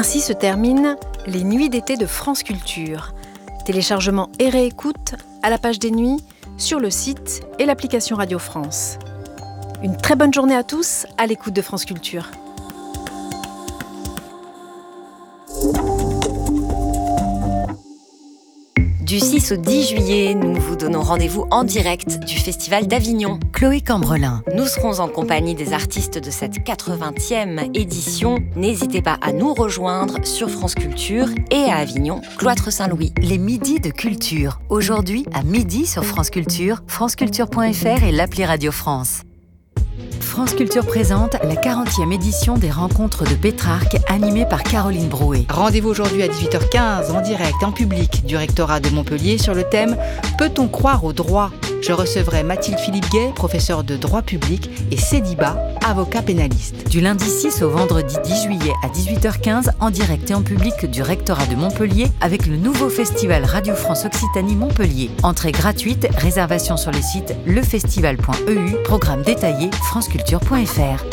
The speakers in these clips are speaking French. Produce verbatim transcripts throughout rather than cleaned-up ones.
Ainsi se terminent les nuits d'été de France Culture. Téléchargement et réécoute à la page des nuits, sur le site et l'application Radio France. Une très bonne journée à tous à l'écoute de France Culture. Du six au dix juillet, nous vous donnons rendez-vous en direct du Festival d'Avignon. Chloé Cambrelin. Nous serons en compagnie des artistes de cette quatre-vingtième édition. N'hésitez pas à nous rejoindre sur France Culture et à Avignon, Cloître Saint-Louis. Les midis de culture. Aujourd'hui, à midi sur France Culture, franceculture point f r et l'appli Radio France. France Culture présente la quarantième édition des Rencontres de Pétrarque, animée par Caroline Brouet. Rendez-vous aujourd'hui à dix-huit heures quinze, en direct, en public, du rectorat de Montpellier sur le thème « Peut-on croire au droit ?» Je recevrai Mathilde Philippe-Gay, professeure de droit public, et Cédiba, avocat pénaliste. Du lundi six au vendredi dix juillet à dix-huit heures quinze, en direct et en public du rectorat de Montpellier, avec le nouveau festival Radio France Occitanie Montpellier. Entrée gratuite, réservation sur le site lefestival point e u, programme détaillé franceculture point f r.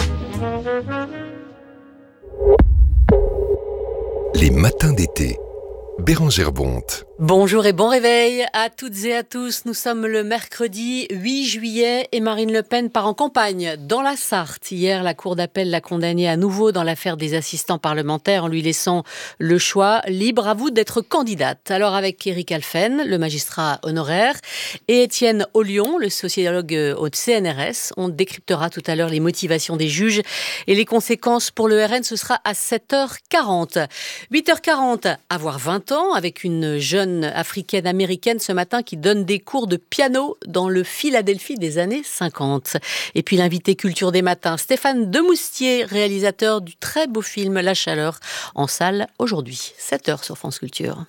Les matins d'été. Bérengère Bonte. Bonjour et bon réveil à toutes et à tous. Nous sommes le mercredi huit juillet et Marine Le Pen part en campagne dans la Sarthe. Hier, la cour d'appel l'a condamnée à nouveau dans l'affaire des assistants parlementaires en lui laissant le choix. Libre à vous d'être candidate. Alors avec Éric Alphen, le magistrat honoraire, et Étienne Ollion, le sociologue au C N R S, on décryptera tout à l'heure les motivations des juges et les conséquences pour le R N. Ce sera à sept heures quarante. huit heures quarante, avoir vingt ans avec une jeune africaine-américaine ce matin qui donne des cours de piano dans le Philadelphie des années cinquante. Et puis l'invité culture des matins, Stéphane Demoustier, réalisateur du très beau film La Chaleur, en salle aujourd'hui, sept heures sur France Culture.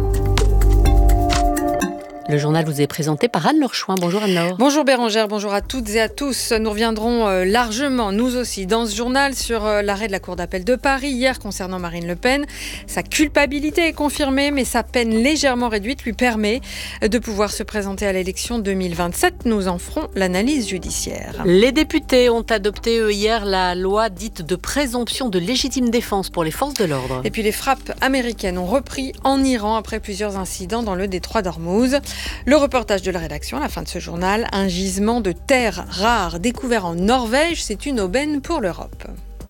Le journal vous est présenté par Anne-Laure Chouin. Bonjour Anne-Laure. Bonjour Bérengère, bonjour à toutes et à tous. Nous reviendrons largement, nous aussi, dans ce journal sur l'arrêt de la Cour d'appel de Paris hier concernant Marine Le Pen. Sa culpabilité est confirmée, mais sa peine légèrement réduite lui permet de pouvoir se présenter à l'élection deux mille vingt-sept. Nous en ferons l'analyse judiciaire. Les députés ont adopté eux, hier la loi dite de présomption de légitime défense pour les forces de l'ordre. Et puis les frappes américaines ont repris en Iran après plusieurs incidents dans le détroit d'Ormuz. Le reportage de la rédaction à la fin de ce journal, un gisement de terres rares découvert en Norvège, c'est une aubaine pour l'Europe.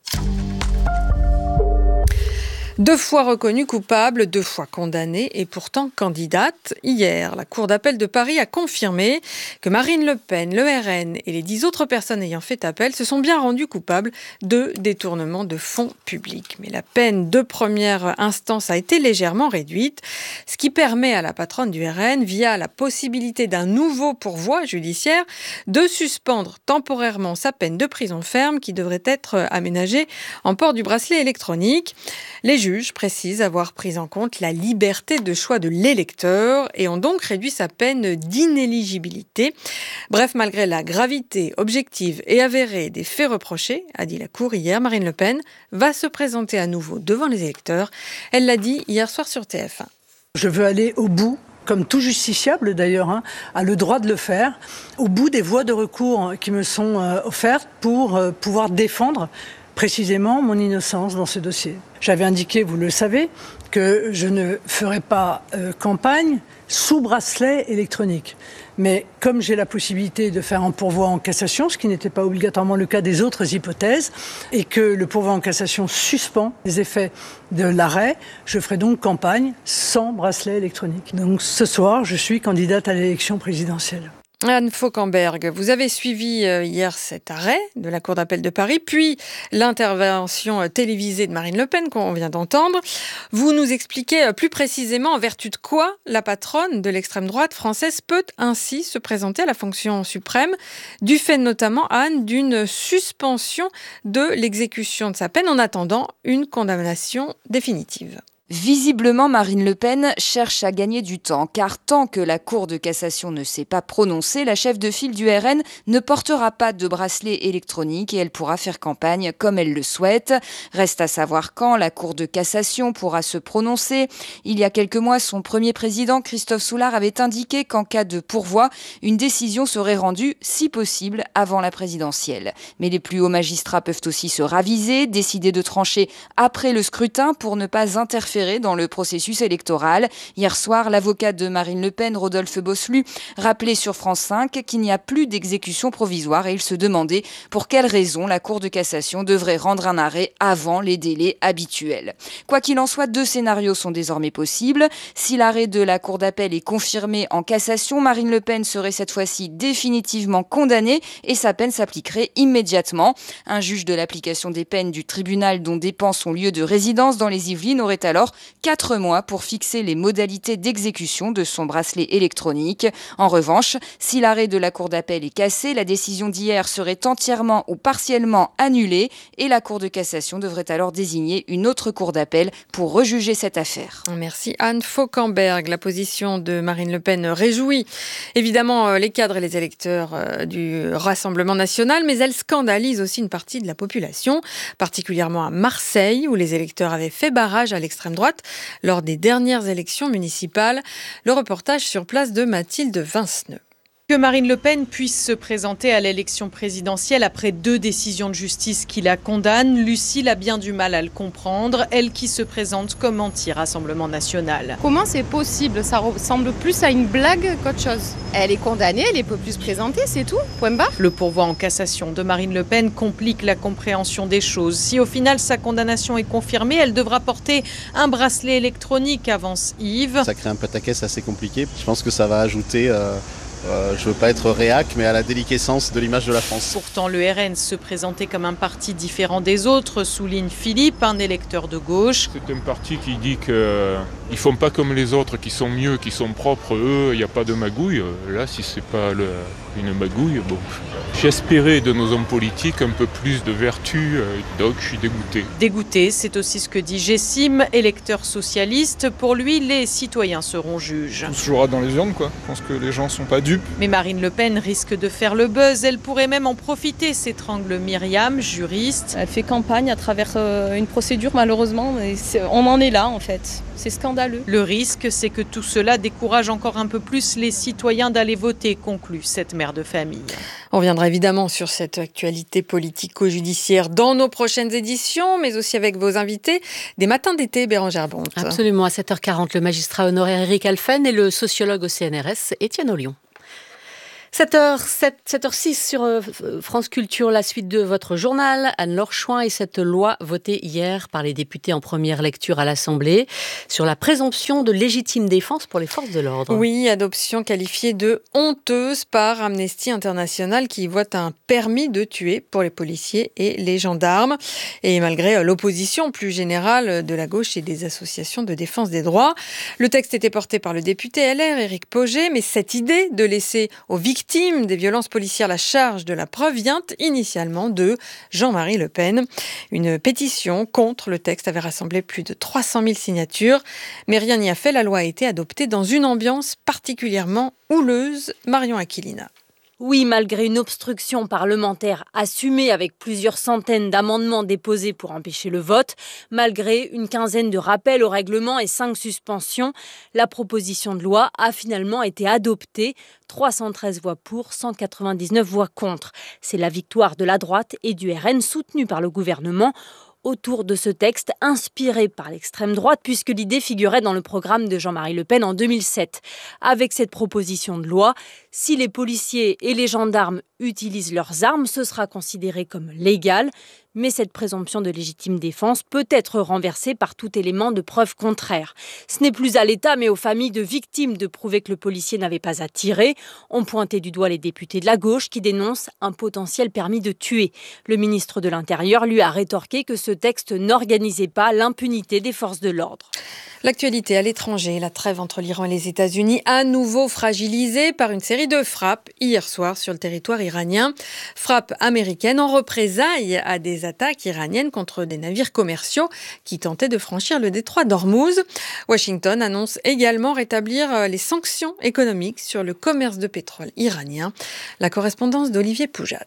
Deux fois reconnue coupable, deux fois condamnée et pourtant candidate. Hier, la Cour d'appel de Paris a confirmé que Marine Le Pen, le R N et les dix autres personnes ayant fait appel se sont bien rendues coupables de détournement de fonds publics. Mais la peine de première instance a été légèrement réduite, ce qui permet à la patronne du R N, via la possibilité d'un nouveau pourvoi judiciaire, de suspendre temporairement sa peine de prison ferme qui devrait être aménagée en port du bracelet électronique. Les juges précisent avoir pris en compte la liberté de choix de l'électeur et ont donc réduit sa peine d'inéligibilité. Bref, malgré la gravité objective et avérée des faits reprochés, a dit la Cour hier, Marine Le Pen va se présenter à nouveau devant les électeurs. Elle l'a dit hier soir sur T F un. Je veux aller au bout, comme tout justiciable d'ailleurs, hein, a le droit de le faire, au bout des voies de recours qui me sont euh, offertes pour euh, pouvoir défendre précisément mon innocence dans ce dossier. J'avais indiqué, vous le savez, que je ne ferai pas euh, campagne sous bracelet électronique. Mais comme j'ai la possibilité de faire un pourvoi en cassation, ce qui n'était pas obligatoirement le cas des autres hypothèses, et que le pourvoi en cassation suspend les effets de l'arrêt, je ferai donc campagne sans bracelet électronique. Donc ce soir, je suis candidate à l'élection présidentielle. Anne Fauquemberg, vous avez suivi hier cet arrêt de la Cour d'appel de Paris, puis l'intervention télévisée de Marine Le Pen qu'on vient d'entendre. Vous nous expliquez plus précisément en vertu de quoi la patronne de l'extrême droite française peut ainsi se présenter à la fonction suprême, du fait notamment, Anne, d'une suspension de l'exécution de sa peine en attendant une condamnation définitive. Visiblement, Marine Le Pen cherche à gagner du temps, car tant que la Cour de cassation ne s'est pas prononcée, la chef de file du R N ne portera pas de bracelet électronique et elle pourra faire campagne comme elle le souhaite. Reste à savoir quand la Cour de cassation pourra se prononcer. Il y a quelques mois, son premier président, Christophe Soulard, avait indiqué qu'en cas de pourvoi, une décision serait rendue, si possible, avant la présidentielle. Mais les plus hauts magistrats peuvent aussi se raviser, décider de trancher après le scrutin pour ne pas interférer dans le processus électoral. Hier soir, l'avocat de Marine Le Pen, Rodolphe Bosselu, rappelait sur France cinq qu'il n'y a plus d'exécution provisoire et il se demandait pour quelles raisons la Cour de cassation devrait rendre un arrêt avant les délais habituels. Quoi qu'il en soit, deux scénarios sont désormais possibles. Si l'arrêt de la Cour d'appel est confirmé en cassation, Marine Le Pen serait cette fois-ci définitivement condamnée et sa peine s'appliquerait immédiatement. Un juge de l'application des peines du tribunal dont dépend son lieu de résidence dans les Yvelines aurait alors quatre mois pour fixer les modalités d'exécution de son bracelet électronique. En revanche, si l'arrêt de la Cour d'appel est cassé, la décision d'hier serait entièrement ou partiellement annulée et la Cour de cassation devrait alors désigner une autre Cour d'appel pour rejuger cette affaire. Merci Anne Fauquemberg. La position de Marine Le Pen réjouit évidemment les cadres et les électeurs du Rassemblement national, mais elle scandalise aussi une partie de la population, particulièrement à Marseille, où les électeurs avaient fait barrage à l'extrême droite lors des dernières élections municipales. Le reportage sur place de Mathilde Vinceneux. Que Marine Le Pen puisse se présenter à l'élection présidentielle après deux décisions de justice qui la condamnent, Lucille a bien du mal à le comprendre, elle qui se présente comme anti-Rassemblement national. Comment c'est possible? Ça ressemble plus à une blague qu'autre chose. Elle est condamnée, elle ne peut plus se présenter, c'est tout, point barre. Le pourvoi en cassation de Marine Le Pen complique la compréhension des choses. Si au final sa condamnation est confirmée, elle devra porter un bracelet électronique, avance Yves. Ça crée un pataquès assez compliqué. Je pense que ça va ajouter... Euh... Euh, je ne veux pas être réac, mais à la déliquescence de l'image de la France. Pourtant, le R N se présentait comme un parti différent des autres, souligne Philippe, un électeur de gauche. C'est un parti qui dit qu'ils ne font pas comme les autres, qui sont mieux, qui sont propres, eux, il n'y a pas de magouille. Là, si ce n'est pas le, une magouille, bon. J'espérais de nos hommes politiques un peu plus de vertu, donc je suis dégoûté. Dégoûté, c'est aussi ce que dit Gessim, électeur socialiste. Pour lui, les citoyens seront juges. Tout se jouera dans les urnes, quoi. Je pense que les gens ne sont pas dupes. Mais Marine Le Pen risque de faire le buzz. Elle pourrait même en profiter, s'étrangle Myriam, juriste. Elle fait campagne à travers euh, une procédure, malheureusement. Et on en est là, en fait. C'est scandaleux. Le risque, c'est que tout cela décourage encore un peu plus les citoyens d'aller voter, conclut cette mère de famille. On reviendra évidemment sur cette actualité politico-judiciaire dans nos prochaines éditions, mais aussi avec vos invités des matins d'été, Bérangère Bonte. Absolument, à sept heures quarante, le magistrat honoraire Éric Alphen et le sociologue au C N R S, Étienne Ollion. sept heures sept, sept heures six sur euh, France Culture, la suite de votre journal. Anne-Laure Chouin et cette loi votée hier par les députés en première lecture à l'Assemblée sur la présomption de légitime défense pour les forces de l'ordre. Oui, adoption qualifiée de honteuse par Amnesty International qui vote un permis de tuer pour les policiers et les gendarmes. Et malgré l'opposition plus générale de la gauche et des associations de défense des droits, le texte était porté par le député L R, Éric Pauget, mais cette idée de laisser aux victimes Victime des violences policières la charge de la preuve vient initialement de Jean-Marie Le Pen. Une pétition contre le texte avait rassemblé plus de trois cent mille signatures, mais rien n'y a fait. La loi a été adoptée dans une ambiance particulièrement houleuse. Marion Aquilina. Oui, malgré une obstruction parlementaire assumée avec plusieurs centaines d'amendements déposés pour empêcher le vote, malgré une quinzaine de rappels au règlement et cinq suspensions, la proposition de loi a finalement été adoptée. trois cent treize voix pour, cent quatre-vingt-dix-neuf voix contre. C'est la victoire de la droite et du R N soutenue par le gouvernement autour de ce texte inspiré par l'extrême droite puisque l'idée figurait dans le programme de Jean-Marie Le Pen en deux mille sept. Avec cette proposition de loi, si les policiers et les gendarmes utilisent leurs armes, ce sera considéré comme légal. Mais cette présomption de légitime défense peut être renversée par tout élément de preuve contraire. Ce n'est plus à l'État, mais aux familles de victimes de prouver que le policier n'avait pas à tirer. On pointait du doigt les députés de la gauche qui dénoncent un potentiel permis de tuer. Le ministre de l'Intérieur lui a rétorqué que ce texte n'organisait pas l'impunité des forces de l'ordre. L'actualité à l'étranger, la trêve entre l'Iran et les États-Unis, à nouveau fragilisée par une série de frappes hier soir sur le territoire iranien. Frappes américaines en représailles à des les attaques iraniennes contre des navires commerciaux qui tentaient de franchir le détroit d'Ormuz. Washington annonce également rétablir les sanctions économiques sur le commerce de pétrole iranien. La correspondance d'Olivier Poujade.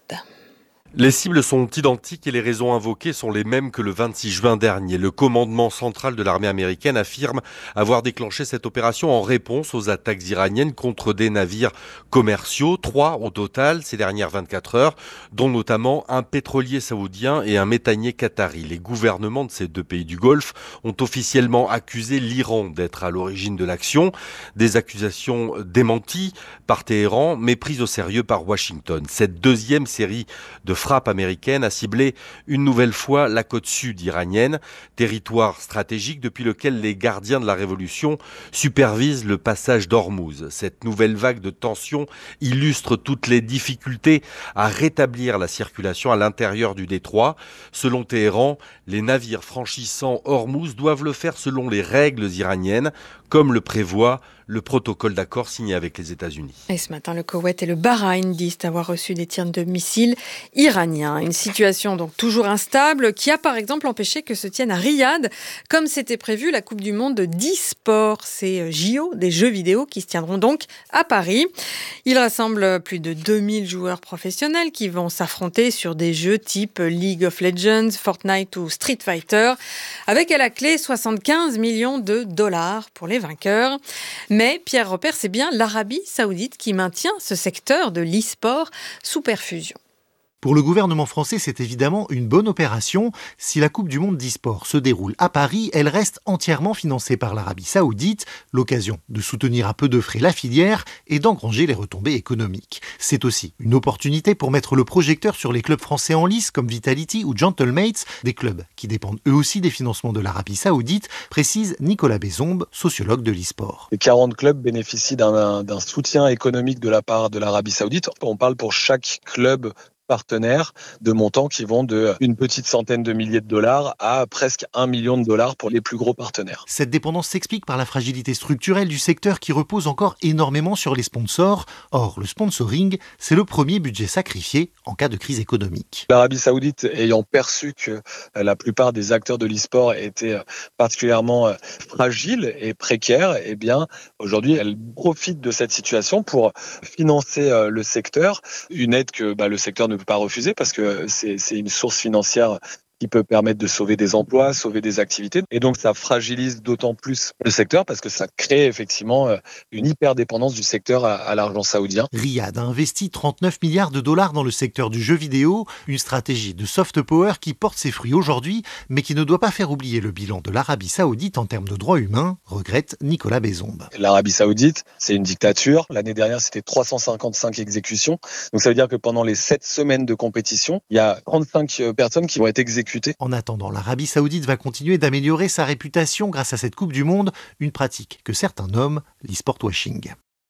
Les cibles sont identiques et les raisons invoquées sont les mêmes que le vingt-six juin dernier. Le commandement central de l'armée américaine affirme avoir déclenché cette opération en réponse aux attaques iraniennes contre des navires commerciaux, trois au total ces dernières vingt-quatre heures, dont notamment un pétrolier saoudien et un méthanier qatari. Les gouvernements de ces deux pays du Golfe ont officiellement accusé l'Iran d'être à l'origine de l'action. Des accusations démenties par Téhéran, mais prises au sérieux par Washington. Cette deuxième série de frappe américaine a ciblé une nouvelle fois la côte sud iranienne, territoire stratégique depuis lequel les gardiens de la révolution supervisent le passage d'Ormuz. Cette nouvelle vague de tensions illustre toutes les difficultés à rétablir la circulation à l'intérieur du détroit. Selon Téhéran, les navires franchissant Ormuz doivent le faire selon les règles iraniennes, comme le prévoit le protocole d'accord signé avec les États-Unis. Et ce matin, le Koweït et le Bahreïn disent avoir reçu des tirs de missiles iraniens. Une situation donc toujours instable qui a par exemple empêché que se tienne à Riyad, comme c'était prévu, la Coupe du Monde d'e-sport. Ces J O, des jeux vidéo qui se tiendront donc à Paris. Il rassemble plus de deux mille joueurs professionnels qui vont s'affronter sur des jeux type League of Legends, Fortnite ou Street Fighter, avec à la clé soixante-quinze millions de dollars pour les vainqueurs. Mais Pierre Robert, c'est bien l'Arabie Saoudite qui maintient ce secteur de l'e-sport sous perfusion. Pour le gouvernement français, c'est évidemment une bonne opération. Si la Coupe du Monde d'e-sport se déroule à Paris, elle reste entièrement financée par l'Arabie Saoudite, l'occasion de soutenir à peu de frais la filière et d'engranger les retombées économiques. C'est aussi une opportunité pour mettre le projecteur sur les clubs français en lice comme Vitality ou Gentlemates, des clubs qui dépendent eux aussi des financements de l'Arabie Saoudite, précise Nicolas Bézombe, sociologue de l'e-sport. Les quarante clubs bénéficient d'un, d'un soutien économique de la part de l'Arabie Saoudite. On parle pour chaque club partenaires de montants qui vont de une petite centaine de milliers de dollars à presque un million de dollars pour les plus gros partenaires. Cette dépendance s'explique par la fragilité structurelle du secteur qui repose encore énormément sur les sponsors. Or, le sponsoring, c'est le premier budget sacrifié en cas de crise économique. L'Arabie Saoudite ayant perçu que la plupart des acteurs de l'e-sport étaient particulièrement fragiles et précaires, eh bien, aujourd'hui, elle profite de cette situation pour financer le secteur, une aide que bah, le secteur ne ne peut pas refuser parce que c'est, c'est une source financière qui peut permettre de sauver des emplois, sauver des activités. Et donc, ça fragilise d'autant plus le secteur parce que ça crée effectivement une hyper-dépendance du secteur à, à l'argent saoudien. Riyad a investi trente-neuf milliards de dollars dans le secteur du jeu vidéo, une stratégie de soft power qui porte ses fruits aujourd'hui, mais qui ne doit pas faire oublier le bilan de l'Arabie Saoudite en termes de droits humains, regrette Nicolas Bézombe. L'Arabie Saoudite, c'est une dictature. L'année dernière, c'était trois cent cinquante-cinq exécutions. Donc, ça veut dire que pendant les sept semaines de compétition, il y a trente-cinq personnes qui vont être exécutées. En attendant, l'Arabie Saoudite va continuer d'améliorer sa réputation grâce à cette Coupe du Monde, une pratique que certains nomment l'e-sport washing.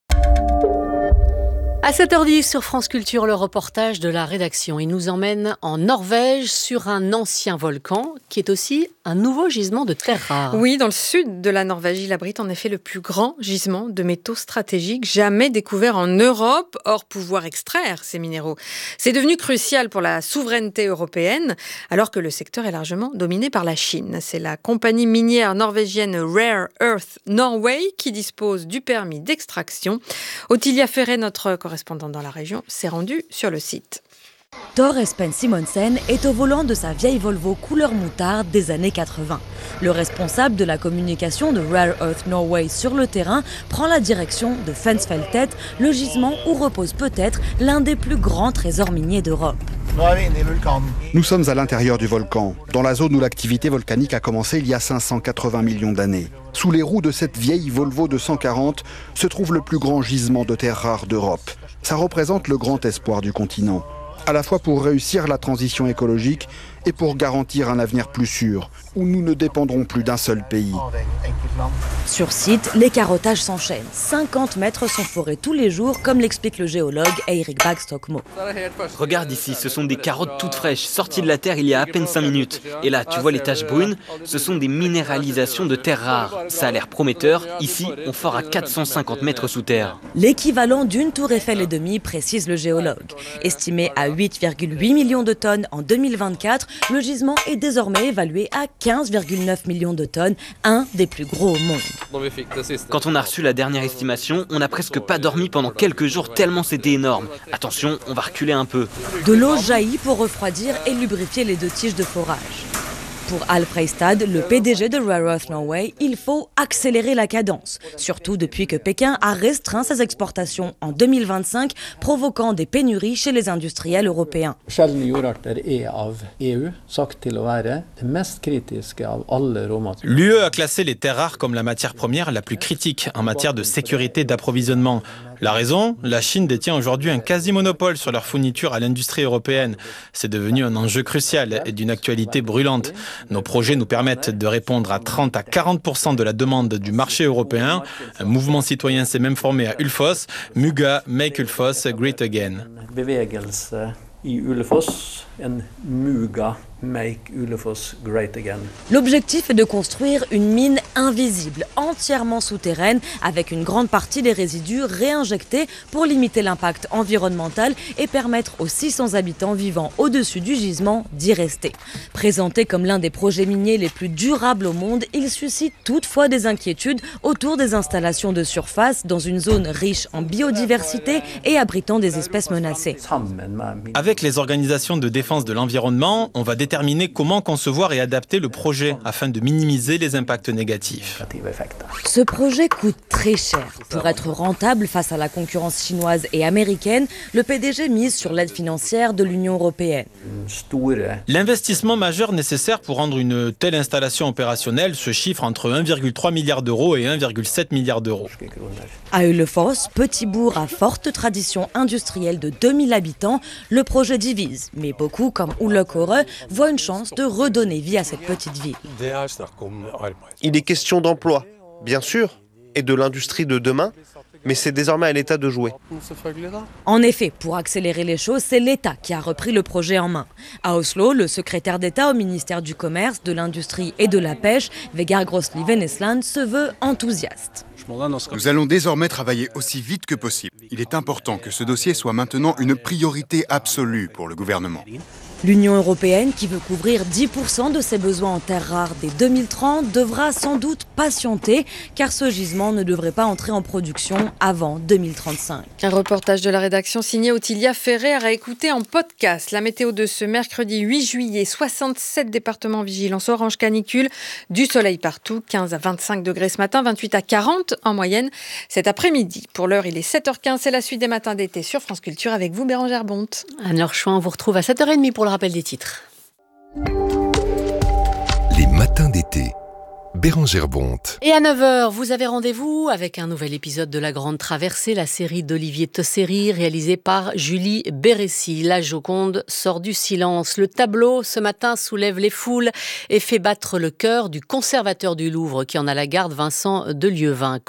À sept heures dix sur France Culture, le reportage de la rédaction. Il nous emmène en Norvège sur un ancien volcan qui est aussi un nouveau gisement de terres rares. Oui, dans le sud de la Norvège, il abrite en effet le plus grand gisement de métaux stratégiques jamais découvert en Europe. Or, pouvoir extraire ces minéraux, c'est devenu crucial pour la souveraineté européenne, alors que le secteur est largement dominé par la Chine. C'est la compagnie minière norvégienne Rare Earth Norway qui dispose du permis d'extraction. Ottilia Ferret, notre correspondante dans la région, s'est rendue sur le site. Thor Espen Simonsen est au volant de sa vieille Volvo couleur moutarde des années quatre-vingts. Le responsable de la communication de Rare Earth Norway sur le terrain prend la direction de Fensfeltet, le gisement où repose peut-être l'un des plus grands trésors miniers d'Europe. Nous sommes à l'intérieur du volcan, dans la zone où l'activité volcanique a commencé il y a cinq cent quatre-vingts millions d'années. Sous les roues de cette vieille Volvo deux cent quarante se trouve le plus grand gisement de terres rares d'Europe. Ça représente le grand espoir du continent, à la fois pour réussir la transition écologique et pour garantir un avenir plus sûr, où nous ne dépendrons plus d'un seul pays. Sur site, les carottages s'enchaînent. cinquante mètres sont forés tous les jours, comme l'explique le géologue Eirik Bagstokmo. Regarde ici, ce sont des carottes toutes fraîches, sorties de la terre il y a à peine cinq minutes. Et là, tu vois les taches brunes, ce sont des minéralisations de terres rares. Ça a l'air prometteur. Ici, on fort à quatre cent cinquante mètres sous terre. L'équivalent d'une tour Eiffel et demie, précise le géologue. Estimé à huit virgule huit millions de tonnes en deux mille vingt-quatre, Le gisement est désormais évalué à quinze virgule neuf millions de tonnes, un des plus gros au monde. Quand on a reçu la dernière estimation, on n'a presque pas dormi pendant quelques jours tellement c'était énorme. Attention, on va reculer un peu. De l'eau jaillit pour refroidir et lubrifier les deux tiges de forage. Pour Al Freistad, le P D G de Rare Earth Norway, il faut accélérer la cadence, surtout depuis que Pékin a restreint ses exportations en deux mille vingt-cinq, provoquant des pénuries chez les industriels européens. L'U E a classé les terres rares comme la matière première la plus critique en matière de sécurité d'approvisionnement. La raison ? La Chine détient aujourd'hui un quasi-monopole sur leur fourniture à l'industrie européenne. C'est devenu un enjeu crucial et d'une actualité brûlante. Nos projets nous permettent de répondre à trente à quarante pour cent de la demande du marché européen. Un mouvement citoyen s'est même formé à Ulfoss. Muga, Make Ulfoss Great Again. L'objectif est de construire une mine invisible, entièrement souterraine, avec une grande partie des résidus réinjectés pour limiter l'impact environnemental et permettre aux six cents habitants vivant au-dessus du gisement d'y rester. Présenté comme l'un des projets miniers les plus durables au monde, il suscite toutefois des inquiétudes autour des installations de surface dans une zone riche en biodiversité et abritant des espèces menacées. Avec les organisations de défense de l'environnement, on va déterminer comment concevoir et adapter le projet afin de minimiser les impacts négatifs. Ce projet coûte très cher. Pour être rentable face à la concurrence chinoise et américaine, le P D G mise sur l'aide financière de l'Union européenne. L'investissement majeur nécessaire pour rendre une telle installation opérationnelle se chiffre entre un virgule trois milliard d'euros et un virgule sept milliard d'euros. À Ullefoss, petit bourg à forte tradition industrielle de deux mille habitants, le projet divise. Mais beaucoup, comme Ullekåre, voient une chance de redonner vie à cette petite ville. Il est question d'emploi, bien sûr, et de l'industrie de demain, mais c'est désormais à l'État de jouer. En effet, pour accélérer les choses, c'est l'État qui a repris le projet en main. À Oslo, le secrétaire d'État au ministère du Commerce, de l'Industrie et de la Pêche, Vegard Grosli Vennesland, se veut enthousiaste. Nous allons désormais travailler aussi vite que possible. Il est important que ce dossier soit maintenant une priorité absolue pour le gouvernement. L'Union européenne, qui veut couvrir dix pour cent de ses besoins en terres rares dès deux mille trente, devra sans doute patienter, car ce gisement ne devrait pas entrer en production avant deux mille trente-cinq. Un reportage de la rédaction signé Ottilia Ferrer à écouter en podcast. La météo de ce mercredi huit juillet, soixante-sept départements vigilance orange canicule, du soleil partout, quinze à vingt-cinq degrés ce matin, vingt-huit à quarante en moyenne cet après-midi. Pour l'heure, il est sept heures quinze, c'est la suite des matins d'été sur France Culture avec vous, Bérangère Bonte. Anne-Laure Chouin, on vous retrouve à sept heures trente pour le rappel des titres. Les matins d'été. Bérangère Bonte. Et à neuf heures, vous avez rendez-vous avec un nouvel épisode de La Grande Traversée, la série d'Olivier Tosseri, réalisée par Julie Bérécy. La Joconde sort du silence. Le tableau, ce matin, soulève les foules et fait battre le cœur du conservateur du Louvre qui en a la garde, Vincent de Lieuvin.